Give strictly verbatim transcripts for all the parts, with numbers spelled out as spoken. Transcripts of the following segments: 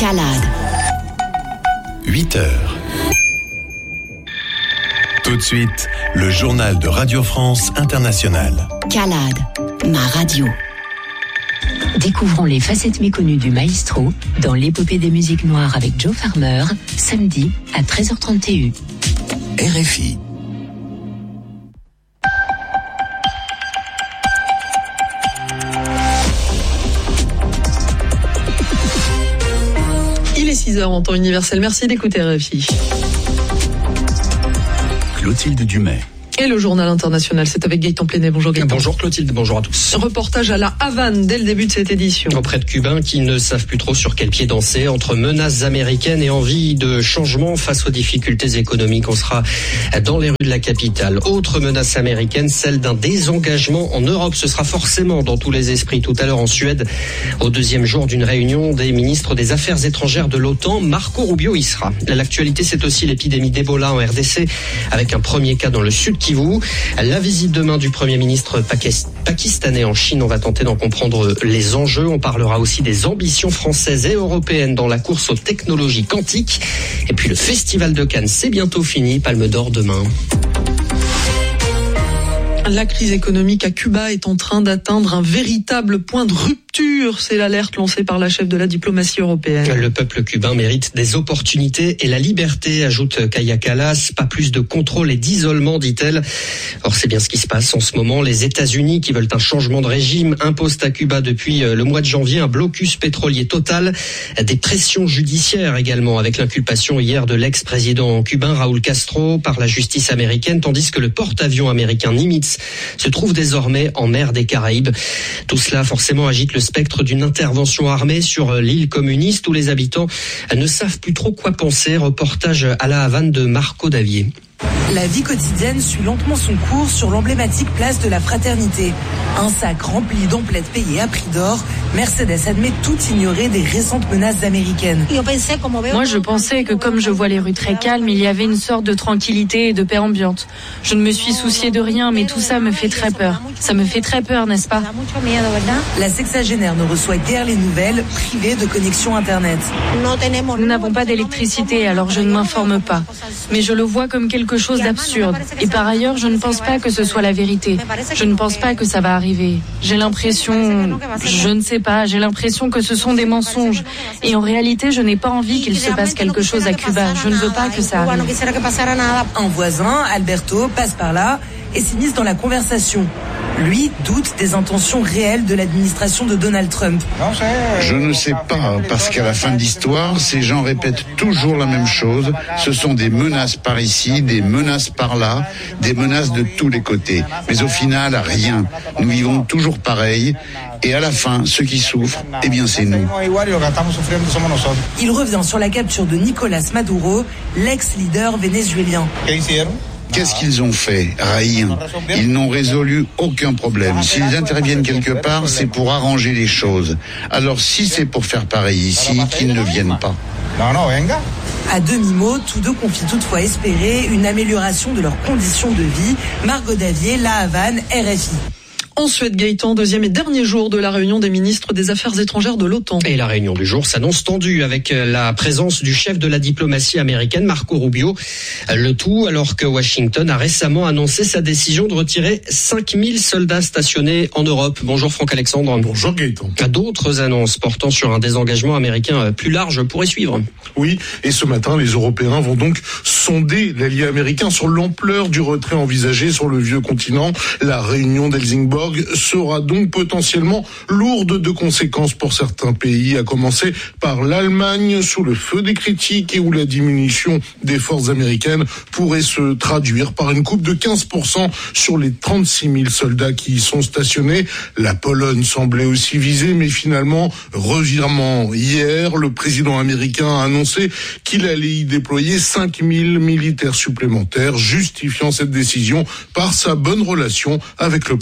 Calade. huit heures. Tout de suite, le journal de Radio France Internationale. Calade, ma radio. Découvrons les facettes méconnues du maestro dans l'épopée des musiques noires avec Joe Farmer, samedi à treize heures trente T U. R F I. Il est six heures en temps universel. Merci d'écouter R F I. Clotilde Dumais. Et le journal international, c'est avec Gaëtan Plenet. Bonjour Gaëtan. Bonjour Clotilde, bonjour à tous. Reportage à la Havane dès le début de cette édition. Auprès de Cubains qui ne savent plus trop sur quel pied danser, entre menaces américaines et envie de changement face aux difficultés économiques. On sera dans les rues de la capitale. Autre menace américaine, celle d'un désengagement en Europe. Ce sera forcément dans tous les esprits. Tout à l'heure en Suède, au deuxième jour d'une réunion des ministres des Affaires étrangères de l'OTAN, Marco Rubio y sera. L'actualité, c'est aussi l'épidémie d'Ebola en R D C, avec un premier cas dans le sud Kivu. La visite demain du Premier ministre pakistanais en Chine, on va tenter d'en comprendre les enjeux. On parlera aussi des ambitions françaises et européennes dans la course aux technologies quantiques. Et puis le Festival de Cannes, c'est bientôt fini. Palme d'Or demain. La crise économique à Cuba est en train d'atteindre un véritable point de rupture. C'est l'alerte lancée par la chef de la diplomatie européenne. Le peuple cubain mérite des opportunités et la liberté, ajoute Kaja Kallas. Pas plus de contrôle et d'isolement, dit-elle. Or, c'est bien ce qui se passe en ce moment. Les États-Unis, qui veulent un changement de régime, imposent à Cuba depuis le mois de janvier un blocus pétrolier total. Des pressions judiciaires également, avec l'inculpation hier de l'ex-président cubain Raúl Castro par la justice américaine, tandis que le porte-avions américain Nimitz se trouve désormais en mer des Caraïbes. Tout cela forcément agite le spectre d'une intervention armée sur l'île communiste où les habitants ne savent plus trop quoi penser. Reportage à la Havane de Marco Davier. La vie quotidienne suit lentement son cours sur l'emblématique place de la Fraternité. Un sac rempli d'emplettes payées à prix d'or, Mercedes admet tout ignorer des récentes menaces américaines. Moi, je pensais que comme je vois les rues très calmes, il y avait une sorte de tranquillité et de paix ambiante. Je ne me suis souciée de rien, mais tout ça me fait très peur. Ça me fait très peur, n'est-ce pas? La sexagénaire ne reçoit guère les nouvelles, privée de connexion Internet. Nous n'avons pas d'électricité, alors je ne m'informe pas. Mais je le vois comme quelque chose d'absurde. Et par ailleurs, je ne pense pas que ce soit la vérité. Je ne pense pas que ça va arriver. J'ai l'impression, je ne sais pas, j'ai l'impression que ce sont des mensonges. Et en réalité, je n'ai pas envie qu'il se passe quelque chose à Cuba. Je ne veux pas que ça arrive. Un voisin, Alberto, passe par là et s'immisce dans la conversation. Lui doute des intentions réelles de l'administration de Donald Trump. Je ne sais pas, parce qu'à la fin de l'histoire, ces gens répètent toujours la même chose. Ce sont des menaces par ici, des menaces par là, des menaces de tous les côtés. Mais au final, rien. Nous vivons toujours pareil. Et à la fin, ceux qui souffrent, eh bien c'est nous. Il revient sur la capture de Nicolas Maduro, l'ex-leader vénézuélien. Qu'est-ce qu'ils ont fait? Rien. Ils n'ont résolu aucun problème. S'ils interviennent quelque part, c'est pour arranger les choses. Alors si c'est pour faire pareil ici, qu'ils ne viennent pas. À demi-mot, tous deux confient toutefois espérer une amélioration de leurs conditions de vie. Margot Davier, La Havane, R F I. En Suède, Gaëtan, deuxième et dernier jour de la réunion des ministres des Affaires étrangères de l'OTAN. Et la réunion du jour s'annonce tendue avec la présence du chef de la diplomatie américaine, Marco Rubio. Le tout alors que Washington a récemment annoncé sa décision de retirer cinq mille soldats stationnés en Europe. Bonjour Franck Alexandre. Bonjour Gaëtan. D'autres annonces portant sur un désengagement américain plus large pourraient suivre. Oui, et ce matin, les Européens vont donc sonder l'allié américain sur l'ampleur du retrait envisagé sur le vieux continent. La réunion d'Helsingborg sera donc potentiellement lourde de conséquences pour certains pays, à commencer par l'Allemagne, sous le feu des critiques et où la diminution des forces américaines pourrait se traduire par une coupe de quinze pour cent sur les trente-six mille soldats qui y sont stationnés. La Pologne semblait aussi visée, mais finalement, revirement hier, le président américain a annoncé qu'il allait y déployer cinq mille militaires supplémentaires, justifiant cette décision par sa bonne relation avec le président polonais.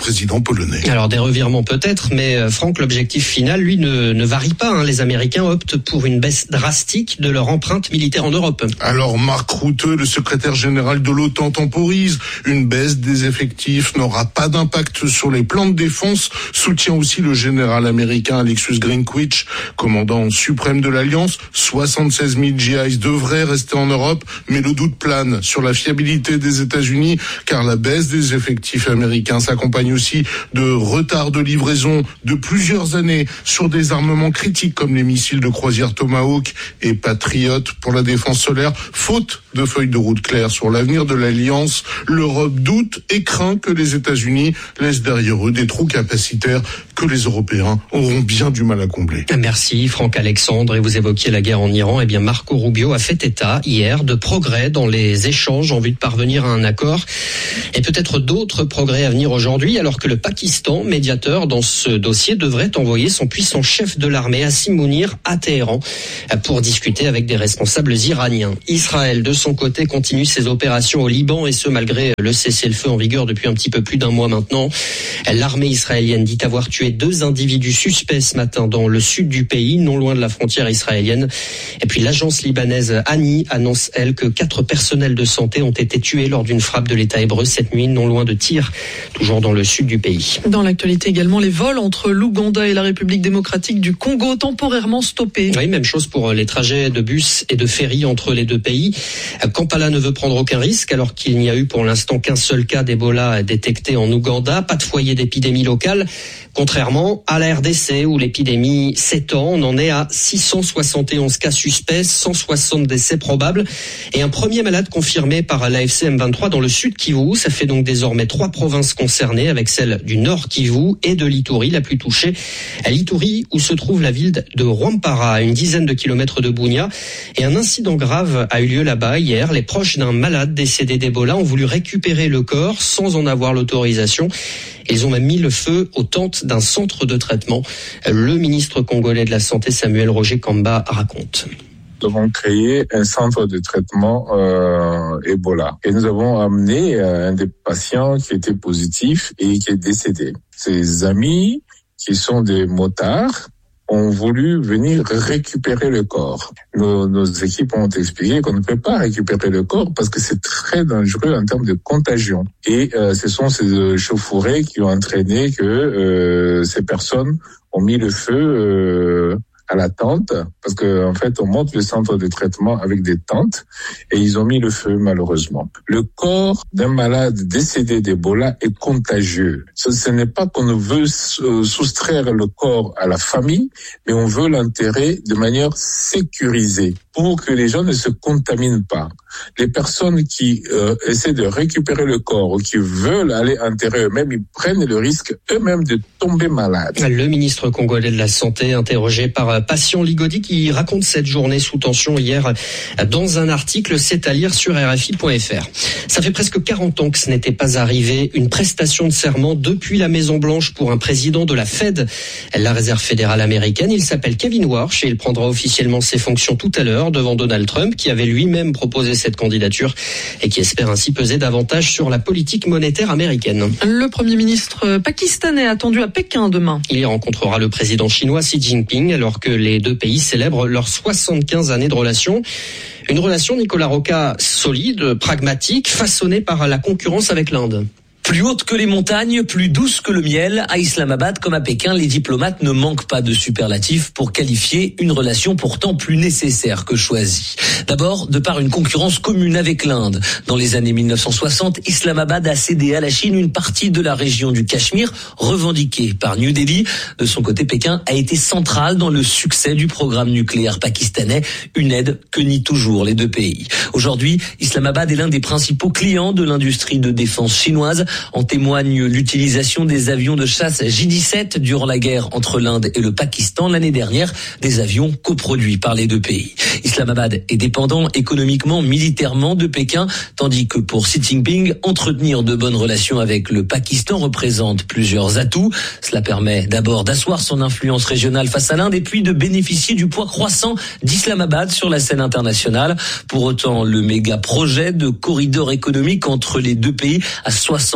polonais. Alors des revirements peut-être, mais Franck, l'objectif final, lui, ne, ne varie pas. Hein. Les Américains optent pour une baisse drastique de leur empreinte militaire en Europe. Alors Mark Rutte, le secrétaire général de l'OTAN, temporise. Une baisse des effectifs n'aura pas d'impact sur les plans de défense, soutient aussi le général américain Alexus Greenwich, commandant suprême de l'Alliance. soixante-seize mille G I devraient rester en Europe, mais le doute plane sur la fiabilité des États-Unis, car la baisse des effectifs américains s'accompagne aussi de retard de livraison de plusieurs années sur des armements critiques comme les missiles de croisière Tomahawk et Patriot pour la défense solaire. Faute de feuilles de route claires sur l'avenir de l'Alliance, l'Europe doute et craint que les États-Unis laissent derrière eux des trous capacitaires que les Européens auront bien du mal à combler. Merci Franck Alexandre. Et vous évoquiez la guerre en Iran. Eh bien, Marco Rubio a fait état hier de progrès dans les échanges en vue de parvenir à un accord. Et peut-être d'autres progrès à venir aujourd'hui, alors que le Pakistan, médiateur dans ce dossier, devrait envoyer son puissant chef de l'armée, Hassim Mounir, à Téhéran pour discuter avec des responsables iraniens. Israël, de son côté, continue ses opérations au Liban, et ce malgré le cessez-le-feu en vigueur depuis un petit peu plus d'un mois maintenant. L'armée israélienne dit avoir tué deux individus suspects ce matin dans le sud du pays, non loin de la frontière israélienne. Et puis l'agence libanaise Ani annonce, elle, que quatre personnels de santé ont été tués lors d'une frappe de l'État hébreu cette nuit, non loin de Tyr, toujours dans le sud du pays. Dans l'actualité également, les vols entre l'Ouganda et la République démocratique du Congo temporairement stoppés. Oui, même chose pour les trajets de bus et de ferry entre les deux pays. Kampala ne veut prendre aucun risque alors qu'il n'y a eu pour l'instant qu'un seul cas d'Ebola détecté en Ouganda, pas de foyer d'épidémie locale. Contrairement à la R D C où l'épidémie s'étend, on en est à six cent soixante et onze cas suspects, cent soixante décès probables et un premier malade confirmé par l'A F C M vingt-trois dans le sud Kivu. Ça fait donc désormais trois provinces concernées avec celle du nord Kivu et de l'Ituri, la plus touchée. À l'Ituri où se trouve la ville de Rwampara, à une dizaine de kilomètres de Bunia. Et un incident grave a eu lieu là-bas hier. Les proches d'un malade décédé d'Ebola ont voulu récupérer le corps sans en avoir l'autorisation. Ils ont même mis le feu aux tentes d'un centre de traitement. Le ministre congolais de la Santé, Samuel Roger Kamba, raconte. Nous avons créé un centre de traitement euh, Ebola. Et nous avons amené euh, un des patients qui était positif et qui est décédé. Ses amis, qui sont des motards, ont voulu venir récupérer le corps. Nos, nos équipes ont expliqué qu'on ne peut pas récupérer le corps parce que c'est très dangereux en termes de contagion. Et euh, ce sont ces chauffourées qui ont entraîné que euh, ces personnes ont mis le feu euh, à la tente, parce que en fait on monte le centre de traitement avec des tentes et ils ont mis le feu malheureusement. Le corps d'un malade décédé d'Ebola est contagieux. Ce, ce n'est pas qu'on veut soustraire le corps à la famille, mais on veut l'enterrer de manière sécurisée pour que les gens ne se contaminent pas. Les personnes qui euh, essaient de récupérer le corps ou qui veulent aller enterrer eux-mêmes, ils prennent le risque eux-mêmes de tomber malades. Le ministre congolais de la Santé, interrogé par Patient Ligodi, qui raconte cette journée sous tension hier dans un article, c'est à lire sur R F I point F R. Ça fait presque quarante ans que ce n'était pas arrivé, une prestation de serment depuis la Maison-Blanche pour un président de la Fed, la réserve fédérale américaine. Il s'appelle Kevin Warsh et il prendra officiellement ses fonctions tout à l'heure devant Donald Trump, qui avait lui-même proposé cette candidature et qui espère ainsi peser davantage sur la politique monétaire américaine. Le Premier ministre pakistanais attendu à Pékin demain. Il y rencontrera le président chinois Xi Jinping alors que les deux pays célèbrent leurs soixante-quinze années de relations. Une relation, Nicolas Roca, solide, pragmatique, façonnée par la concurrence avec l'Inde. Plus haute que les montagnes, plus douce que le miel, à Islamabad comme à Pékin, les diplomates ne manquent pas de superlatifs pour qualifier une relation pourtant plus nécessaire que choisie. D'abord, de par une concurrence commune avec l'Inde. Dans les années mille neuf cent soixante, Islamabad a cédé à la Chine une partie de la région du Cachemire, revendiquée par New Delhi. De son côté, Pékin a été central dans le succès du programme nucléaire pakistanais, une aide que nient toujours les deux pays. Aujourd'hui, Islamabad est l'un des principaux clients de l'industrie de défense chinoise. En témoigne l'utilisation des avions de chasse J dix-sept durant la guerre entre l'Inde et le Pakistan l'année dernière, des avions coproduits par les deux pays. Islamabad est dépendant économiquement, militairement de Pékin, tandis que pour Xi Jinping, entretenir de bonnes relations avec le Pakistan représente plusieurs atouts. Cela permet d'abord d'asseoir son influence régionale face à l'Inde et puis de bénéficier du poids croissant d'Islamabad sur la scène internationale. Pour autant, le méga projet de corridor économique entre les deux pays à soixante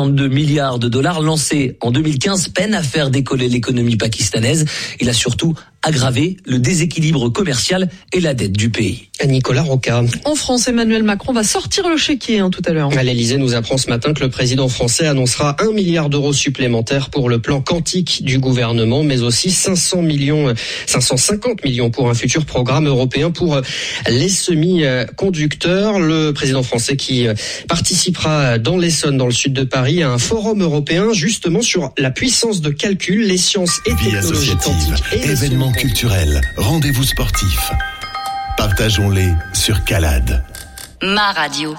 soixante-deux milliards de dollars lancé en deux mille quinze peine à faire décoller l'économie pakistanaise. Il a surtout aggravé le déséquilibre commercial et la dette du pays. Nicolas Roca. En France, Emmanuel Macron va sortir le chéquier hein, tout à l'heure. L'Élysée nous apprend ce matin que le président français annoncera un milliard d'euros supplémentaires pour le plan quantique du gouvernement, mais aussi cinq cents millions, cinq cent cinquante millions pour un futur programme européen pour les semi-conducteurs. Le président français qui participera dans l'Essonne, dans le sud de Paris, à un forum européen justement sur la puissance de calcul, les sciences et Vie technologies quantiques. Et événements culturels, rendez-vous sportifs. Partageons-les sur Calade. Ma radio.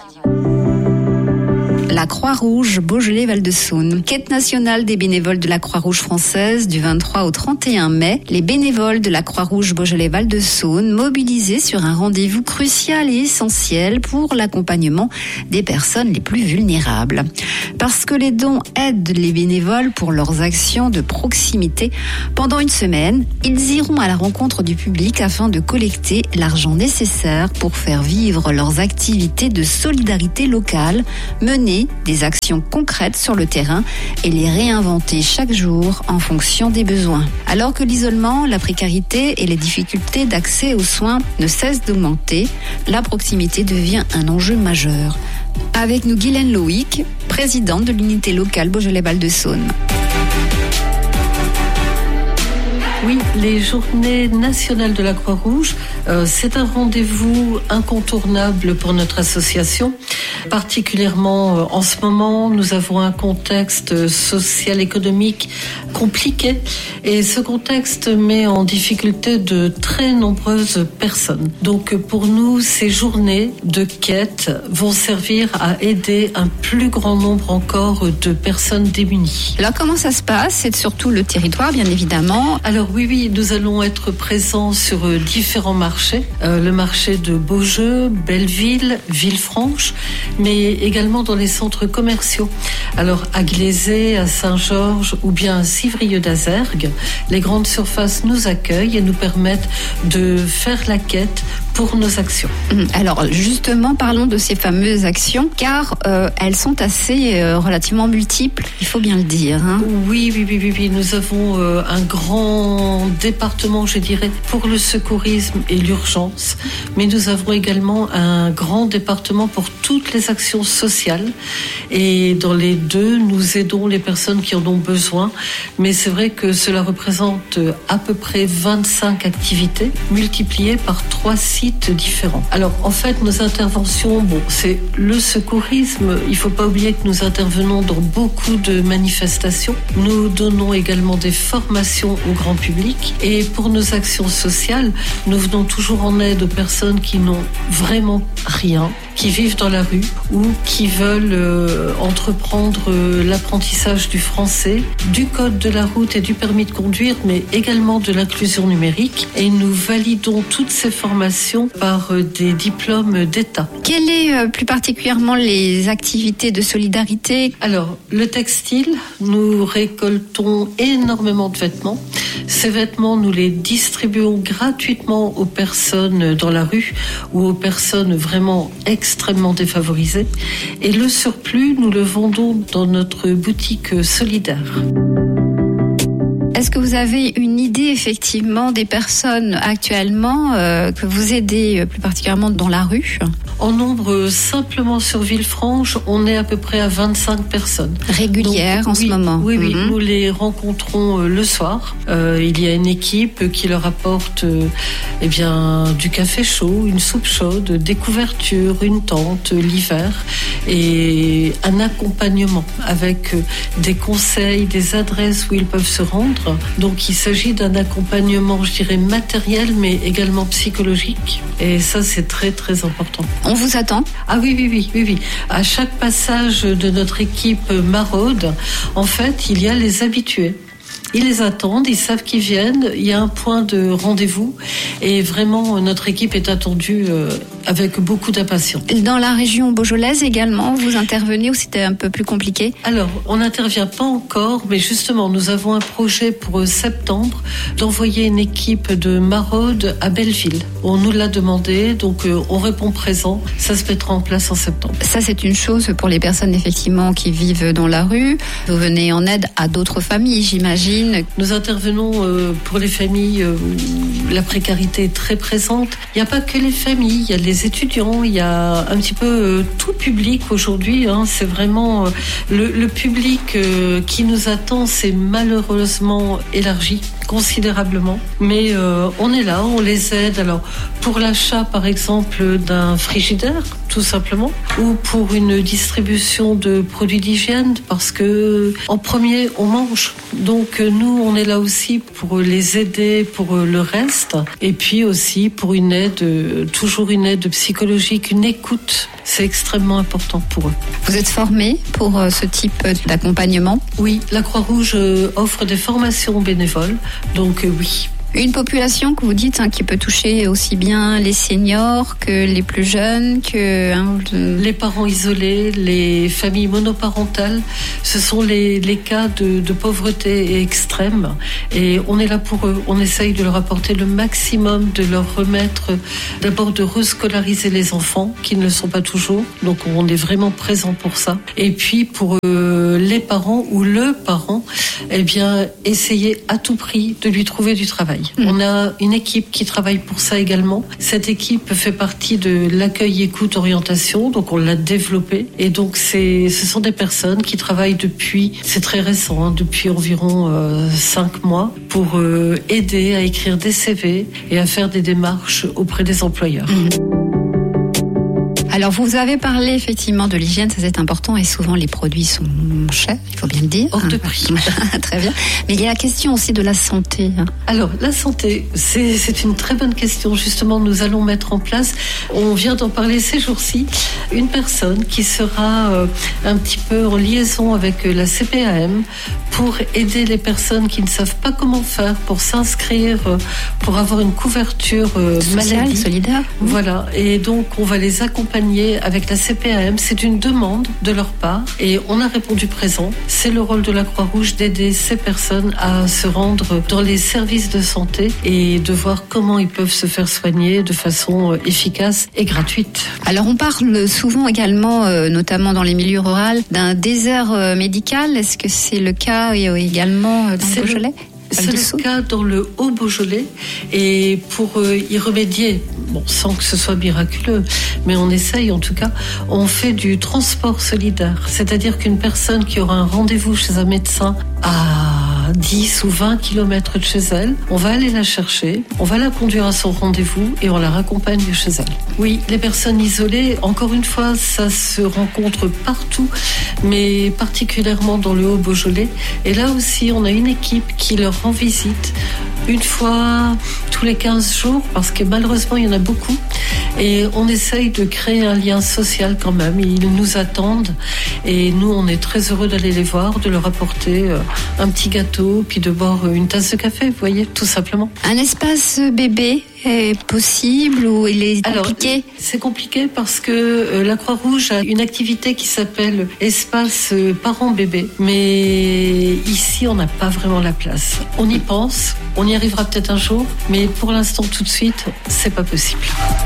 La Croix-Rouge Beaujolais-Val-de-Saône. Quête nationale des bénévoles de la Croix-Rouge française du vingt-trois au trente et un mai. Les bénévoles de la Croix-Rouge Beaujolais-Val-de-Saône mobilisés sur un rendez-vous crucial et essentiel pour l'accompagnement des personnes les plus vulnérables. Parce que les dons aident les bénévoles pour leurs actions de proximité. Pendant une semaine, ils iront à la rencontre du public afin de collecter l'argent nécessaire pour faire vivre leurs activités de solidarité locale, menées des actions concrètes sur le terrain et les réinventer chaque jour en fonction des besoins. Alors que l'isolement, la précarité et les difficultés d'accès aux soins ne cessent d'augmenter, la proximité devient un enjeu majeur. Avec nous, Guylaine Loïc, présidente de l'unité locale Beaujolais-Val-de-Saône. Oui, les journées nationales de la Croix-Rouge, euh, c'est un rendez-vous incontournable pour notre association. Particulièrement euh, en ce moment, nous avons un contexte social, économique compliqué. Et ce contexte met en difficulté de très nombreuses personnes. Donc pour nous, ces journées de quête vont servir à aider un plus grand nombre encore de personnes démunies. Alors comment ça se passe? C'est surtout le territoire, bien évidemment. Alors oui, oui, nous allons être présents sur différents marchés. Euh, le marché de Beaujeu, Belleville, Villefranche, mais également dans les centres commerciaux. Alors à Glaisé, à Saint-Georges ou bien à Civrieux-d'Azergues, les grandes surfaces nous accueillent et nous permettent de faire la quête pour nos actions. Alors justement, parlons de ces fameuses actions, car euh, elles sont assez euh, relativement multiples, il faut bien le dire. Hein. Oui, oui, oui, oui, oui. Nous avons euh, un grand département, je dirais, pour le secourisme et l'urgence, mais nous avons également un grand département pour toutes les actions sociales. Et dans les deux, nous aidons les personnes qui en ont besoin, mais c'est vrai que cela représente à peu près vingt-cinq activités multipliées par trois sites différents. Alors en fait, nos interventions, bon, c'est le secourisme. Il ne faut pas oublier que nous intervenons dans beaucoup de manifestations. Nous donnons également des formations au grand public. Et pour nos actions sociales, nous venons toujours en aide aux personnes qui n'ont vraiment rien, qui vivent dans la rue ou qui veulent euh, entreprendre euh, l'apprentissage du français, du code de la route et du permis de conduire, mais également de l'inclusion numérique. Et nous validons toutes ces formations par euh, des diplômes d'État. Quelles sont euh, plus particulièrement les activités de solidarité? Alors, le textile, nous récoltons énormément de vêtements. Ces vêtements, nous les distribuons gratuitement aux personnes dans la rue ou aux personnes vraiment extrêmement défavorisées. Et le surplus, nous le vendons dans notre boutique solidaire. Est-ce que vous avez une idée effectivement des personnes actuellement euh, que vous aidez euh, plus particulièrement dans la rue? En nombre, simplement sur Villefranche, on est à peu près à vingt-cinq personnes. Régulières Donc, en oui, ce moment? Oui, oui, mm-hmm. Nous les rencontrons euh, le soir. Euh, il y a une équipe qui leur apporte euh, eh bien, du café chaud, une soupe chaude, des couvertures, une tente euh, l'hiver et un accompagnement avec euh, des conseils, des adresses où ils peuvent se rendre. Donc il s'agit d'un accompagnement, je dirais, matériel, mais également psychologique. Et ça, c'est très, très important. On vous attend? Ah oui, oui, oui, oui, oui. À chaque passage de notre équipe maraude, en fait, il y a les habitués. Ils les attendent, ils savent qu'ils viennent, il y a un point de rendez-vous et vraiment notre équipe est attendue euh, avec beaucoup d'impatience. Dans la région beaujolaise également, vous intervenez ou c'était un peu plus compliqué? Alors, on n'intervient pas encore, mais justement, nous avons un projet pour septembre d'envoyer une équipe de maraude à Belleville. On nous l'a demandé, donc euh, on répond présent. Ça se mettra en place en septembre. Ça, c'est une chose pour les personnes effectivement qui vivent dans la rue. Vous venez en aide à d'autres familles, j'imagine. Nous intervenons euh, pour les familles euh, où la précarité est très présente. Il n'y a pas que les familles, il y a les étudiants, il y a un petit peu euh, tout public aujourd'hui. Hein. C'est vraiment euh, le, le public euh, qui nous attend, c'est malheureusement élargi considérablement, mais euh, on est là, on les aide. Alors pour l'achat par exemple d'un frigidaire tout simplement, ou pour une distribution de produits d'hygiène, parce que en premier on mange, donc nous on est là aussi pour les aider pour le reste, et puis aussi pour une aide, toujours une aide psychologique, une écoute, c'est extrêmement important pour eux. Vous êtes formé pour ce type d'accompagnement? Oui, la Croix-Rouge offre des formations bénévoles. Donc euh, oui. Une population que vous dites hein, qui peut toucher aussi bien les seniors que les plus jeunes, que hein, de... les parents isolés, les familles monoparentales. Ce sont les, les cas de, de pauvreté extrême. Et on est là pour eux. On essaye de leur apporter le maximum, de leur remettre, d'abord de rescolariser les enfants qui ne le sont pas toujours. Donc on est vraiment présent pour ça. Et puis pour euh, les parents ou le parent, eh bien essayer à tout prix de lui trouver du travail. On a une équipe qui travaille pour ça également. Cette équipe fait partie de l'accueil, écoute, orientation, donc on l'a développée. Et donc c'est, ce sont des personnes qui travaillent depuis, c'est très récent, hein, depuis environ euh, cinq mois, pour euh, aider à écrire des C V et à faire des démarches auprès des employeurs. Mmh. Alors, vous avez parlé effectivement de l'hygiène, ça c'est important, et souvent les produits sont chers, il faut bien le dire. Hors de prix. Très bien. Mais il y a la question aussi de la santé. Alors, la santé, c'est, c'est une très bonne question. Justement, nous allons mettre en place, on vient d'en parler ces jours-ci, une personne qui sera euh, un petit peu en liaison avec la C P A M pour aider les personnes qui ne savent pas comment faire pour s'inscrire, euh, pour avoir une couverture euh, sociale, maladie. Solidaire. Voilà. Et donc, on va les accompagner avec la C P A M. C'est une demande de leur part et on a répondu présent. C'est le rôle de la Croix-Rouge d'aider ces personnes à se rendre dans les services de santé et de voir comment ils peuvent se faire soigner de façon efficace et gratuite. Alors on parle souvent également, euh, notamment dans les milieux ruraux, d'un désert euh, médical. Est-ce que c'est le cas euh, également euh, dans le Beaujolais ? C'est le cas dans le Haut-Beaujolais et pour euh, y remédier, bon, sans que ce soit miraculeux, mais on essaye en tout cas, on fait du transport solidaire. C'est-à-dire qu'une personne qui aura un rendez-vous chez un médecin à dix ou vingt kilomètres de chez elle, on va aller la chercher, on va la conduire à son rendez-vous et on la raccompagne chez elle. Oui, les personnes isolées, encore une fois, ça se rencontre partout, mais particulièrement dans le Haut-Beaujolais. Et là aussi, on a une équipe qui leur rend visite une fois tous les quinze jours, parce que malheureusement, il y en a beaucoup. Et on essaye de créer un lien social quand même. Ils nous attendent et nous, on est très heureux d'aller les voir, de leur apporter un petit gâteau, puis de boire une tasse de café, vous voyez, tout simplement. Un espace bébé est possible ou il est compliqué? Alors, c'est compliqué parce que euh, la Croix-Rouge a une activité qui s'appelle espace euh, parents-bébés. Mais ici, on n'a pas vraiment la place. On y pense, on y arrivera peut-être un jour, mais pour l'instant, tout de suite, c'est pas possible.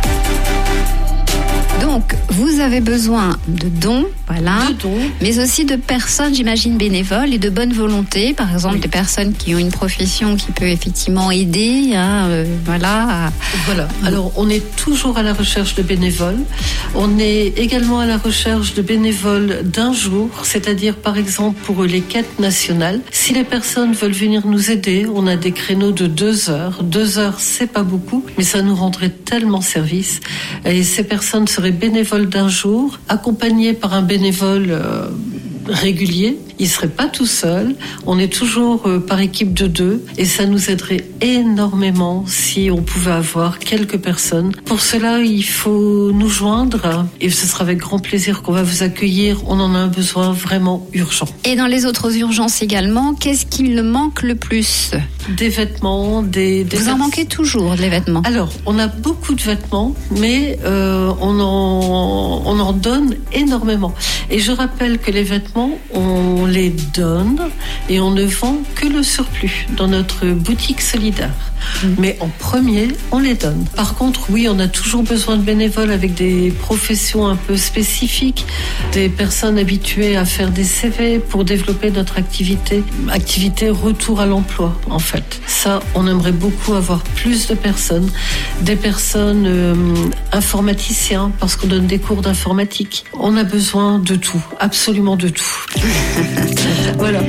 Donc, vous avez besoin de dons, voilà, de dons, mais aussi de personnes, j'imagine, bénévoles et de bonne volonté. Par exemple, oui. Des personnes qui ont une profession qui peut effectivement aider, hein, euh, voilà. À... Voilà. Alors, on est toujours à la recherche de bénévoles. On est également à la recherche de bénévoles d'un jour, c'est-à-dire, par exemple, pour les quêtes nationales. Si les personnes veulent venir nous aider, on a des créneaux de deux heures. Deux heures, c'est pas beaucoup, mais ça nous rendrait tellement service. Et ces personnes seraient bénévoles d'un jour, accompagnés par un bénévole euh, régulier. Il serait pas tout seul. On est toujours euh, par équipe de deux et ça nous aiderait énormément si on pouvait avoir quelques personnes. Pour cela, il faut nous joindre et ce sera avec grand plaisir qu'on va vous accueillir. On en a un besoin vraiment urgent. Et dans les autres urgences également, qu'est-ce qu'il manque le plus ? Des vêtements, des... des Vous vers- en manquez toujours, les vêtements ? Alors, on a beaucoup de vêtements, mais euh, on, en, on en donne énormément. Et je rappelle que les vêtements, on les donne et on ne vend que le surplus dans notre boutique solidaire. Mmh. Mais en premier, on les donne. Par contre, oui, on a toujours besoin de bénévoles avec des professions un peu spécifiques, des personnes habituées à faire des C V pour développer notre activité, activité retour à l'emploi, en fait. Ça, on aimerait beaucoup avoir plus de personnes, des personnes euh, informaticiens, parce qu'on donne des cours d'informatique. On a besoin de tout, absolument de tout. Voilà.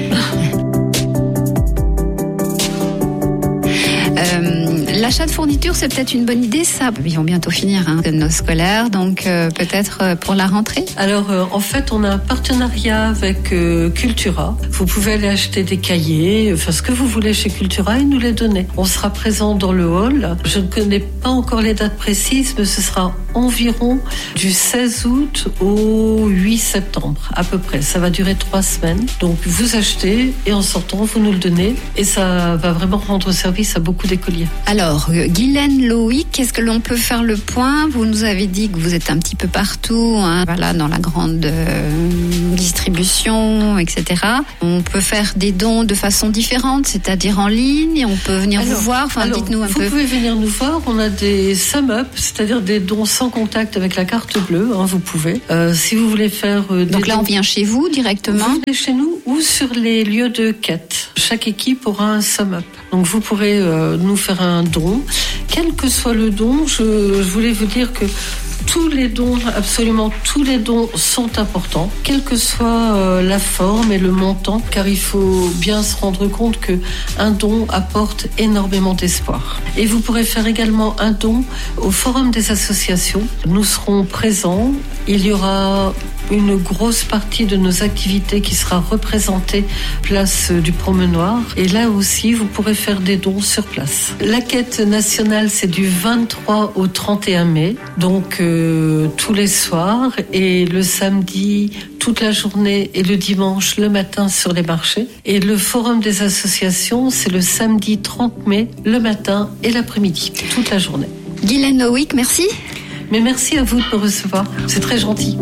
Euh, l'achat de fournitures, c'est peut-être une bonne idée, ça. Ils vont bientôt finir hein, nos scolaires, donc euh, peut-être euh, pour la rentrée. Alors, euh, en fait, on a un partenariat avec euh, Cultura. Vous pouvez aller acheter des cahiers, enfin ce que vous voulez chez Cultura et nous les donner. On sera présent dans le hall. Je ne connais pas encore les dates précises, mais ce sera environ du seize août au huit septembre, à peu près. Ça va durer trois semaines. Donc, vous achetez et en sortant, vous nous le donnez et ça va vraiment rendre service à beaucoup d'écoliers. Alors, Guylaine Loïc, est-ce que l'on peut faire le point ? Vous nous avez dit que vous êtes un petit peu partout, hein, voilà, dans la grande euh, distribution, et cetera. On peut faire des dons de façon différente, c'est-à-dire en ligne, on peut venir alors, vous voir, enfin, alors, dites-nous un vous peu. Vous pouvez venir nous voir, on a des sum-up, c'est-à-dire des dons sans contact avec la carte bleue, hein, vous pouvez. Euh, si vous voulez faire... Euh, des Donc là, dons, on vient chez vous directement ? Vous venez chez nous ou sur les lieux de quête. Chaque équipe aura un sum-up. Donc vous pourrez euh, nous faire un don. Quel que soit le don, je, je voulais vous dire que tous les dons, absolument tous les dons sont importants, quelle que soit euh, la forme et le montant, car il faut bien se rendre compte que un don apporte énormément d'espoir. Et vous pourrez faire également un don au Forum des associations. Nous serons présents. Il y aura une grosse partie de nos activités qui sera représentée place du Promenoir. Et là aussi, vous pourrez faire des dons sur place. La quête nationale, c'est du vingt-trois au trente et un mai, donc euh, tous les soirs, et le samedi, toute la journée, et le dimanche, le matin sur les marchés. Et le Forum des associations, c'est le samedi trente mai, le matin et l'après-midi, toute la journée. Guylaine Loïc, merci. Mais merci à vous de me recevoir, c'est très gentil.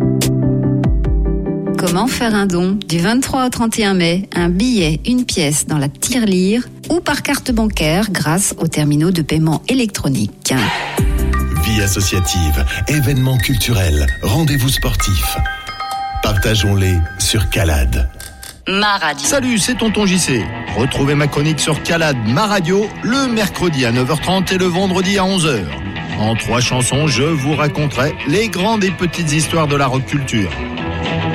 Comment faire un don du vingt-trois au trente et un mai, un billet, une pièce dans la tirelire ou par carte bancaire grâce aux terminaux de paiement électronique. Vie associative, événements culturels, rendez-vous sportifs. Partageons-les sur Calade. Ma radio. Salut, c'est Tonton J C. Retrouvez ma chronique sur Calade, ma radio, le mercredi à neuf heures trente et le vendredi à onze heures. En trois chansons, je vous raconterai les grandes et petites histoires de la rock culture.